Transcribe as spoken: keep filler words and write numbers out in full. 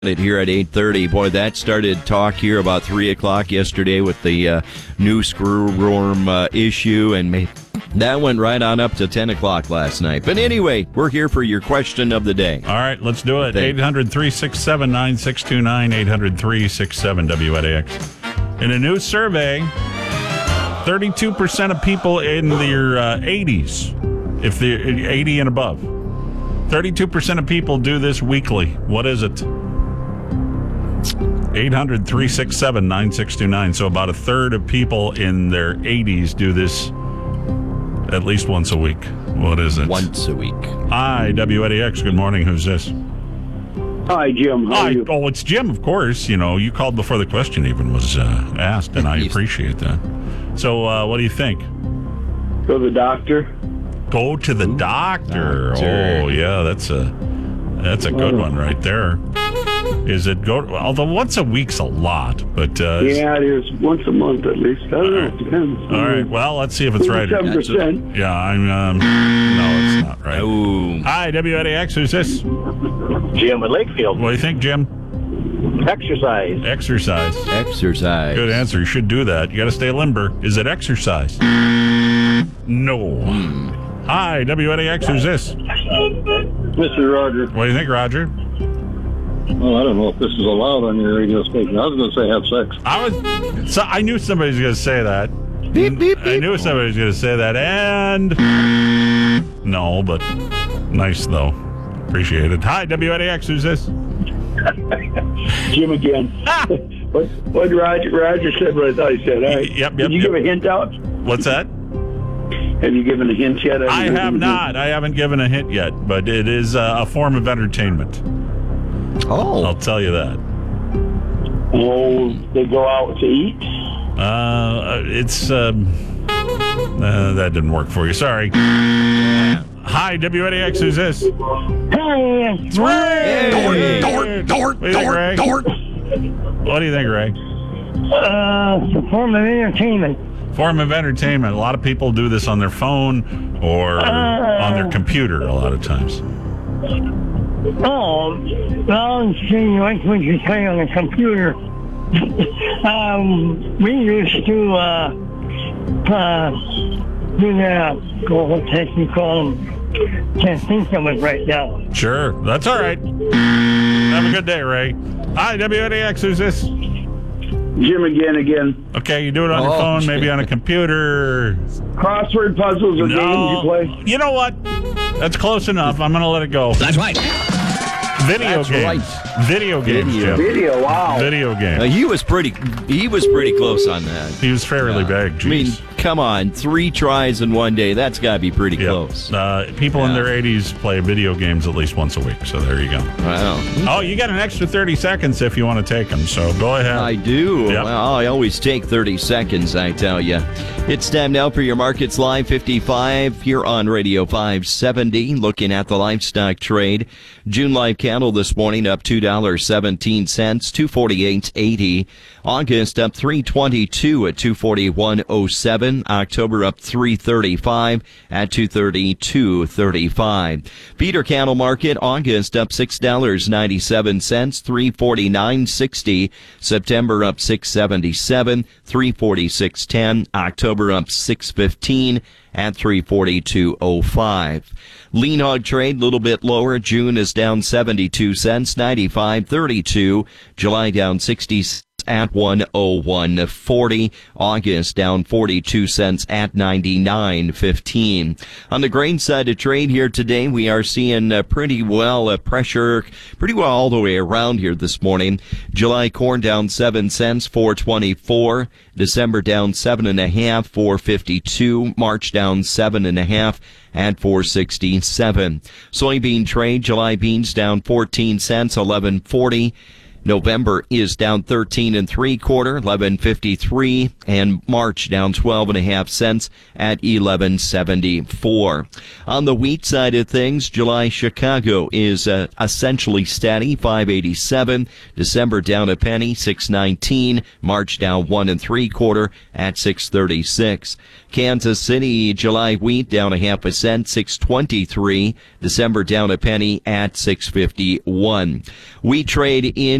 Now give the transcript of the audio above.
It here at eight thirty. Boy, that started talk here about three o'clock yesterday with the uh, new screwworm uh, issue, and may- that went right on up to ten o'clock last night. But anyway, we're here for your question of the day. All right, let's do it. eight hundred, three six seven, nine six two nine, eight hundred, three six seven, W N A X. In a new survey, thirty-two percent of people in their uh, eighties, if they're eighty and above, thirty-two percent of people do this weekly. What is it? eight hundred, three six seven, nine six two nine. So about a third of people in their eighties do this at least once a week. What is it? Once a week. Hi, W N A X. Good morning. Who's this? Hi, Jim. How Hi. are you? Oh, it's Jim, of course. You know, you called before the question even was uh, asked, and I appreciate that. So uh, what do you think? Go to the doctor. Go to the doctor. doctor. Oh, yeah, that's a that's a good one right there. Is it go? Although once a week's a lot, but uh, Yeah, it is. Once a month at least. I don't know. It depends. all right. Well, let's see if it's right. Seven percent. Yeah, I'm. Um, no, it's not right. Oh. Hi, W N A X. Who's this? Jim in Lakefield. What do you think, Jim? Exercise. Exercise. Exercise. Good answer. You should do that. You got to stay limber. Is it exercise? No. Hi, W N A X. Who's this? Mister Roger. What do you think, Roger? Well, I don't know if this is allowed on your radio station. I was going to say have sex. I was. So I knew somebody was going to say that. Beep, beep, I beep. knew somebody was going to say that, and no, but nice though. Appreciate it. Hi, W N A X. Who's this? Jim again. what what Roger Roger said what I thought he said. All right. Yep, yep, Did you yep. give a hint out? What's that? Have you given a hint yet? I have not. I haven't given a hint yet, but it is uh, a form of entertainment. Oh. I'll tell you that. Oh, they go out to eat? Uh, it's um, uh, that didn't work for you. Sorry. Hi, W N A X. Who's this? Hey, It's Ray. Hey. Dort, dort, dort, dort. What do you think, Ray? uh, it's a form of entertainment. Form of entertainment. A lot of people do this on their phone or on their computer a lot of times. Oh, well, see, like what you say on the computer. um, we used to uh, uh, do that. Oh, what the heck you call them? Can't think of it right now. Sure. That's all right. Have a good day, Ray. Hi, W N A X. Who's this? Jim again, again. Okay, you do it on your Oh, phone, maybe on a computer. Crossword puzzles or games you play? You know what? That's close enough. I'm going to let it go. That's right. Video That's games. right. Video games, Video. Jim. Video, wow. Video Uh, games. he was pretty. He was pretty close on that. He was fairly big. I mean, Jeez. come on, three tries in one day. That's got to be pretty Yeah. close. Uh, people in Yeah. their eighties play video games at least once a week, so there you go. Wow. Oh, you got an extra thirty seconds if you want to take them, so go ahead. I do. Yep. Well, I always take thirty seconds, I tell you. It's time now for your Markets Live fifty-five here on Radio five seventy. Looking at the livestock trade. June live cattle this morning up two dollars and seventeen cents, two forty-eight eighty. August up three twenty-two at two forty-one oh seven. October up three thirty-five at two thirty-two thirty-five. Feeder cattle market, August up six dollars and ninety-seven cents, three forty-nine sixty. September up six seventy-seven, three forty-six ten. October up six fifteen at three forty-two oh five. Lean hog trade, a little bit lower. June is down seventy-two cents, ninety-five thirty-two. July down sixty cents at one oh one forty. August down forty-two cents at ninety-nine fifteen. On the grain side of trade here today, we are seeing uh, pretty well uh, pressure, pretty well all the way around here this morning. July corn down seven cents, four twenty-four. December down seven and a half, four fifty-two. March down seven and a half at four sixty-seven. Soybean trade, July beans down fourteen cents, eleven forty. November is down thirteen and three quarter, eleven fifty-three, and March down twelve and a half cents at eleven seventy-four. On the wheat side of things, July Chicago is uh, essentially steady, five eighty-seven. December down a penny, six nineteen. March down one and three quarter at six thirty-six. Kansas City, July wheat down a half a cent, six twenty-three. December down a penny at six fifty-one. Wheat trade in